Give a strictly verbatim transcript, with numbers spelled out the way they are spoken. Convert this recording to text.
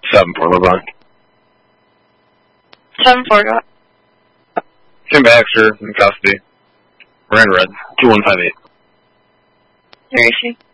seven four, Levon. seven four, go ahead. Tim Baxter in custody. Miranda Red, two one five eight. Where is she?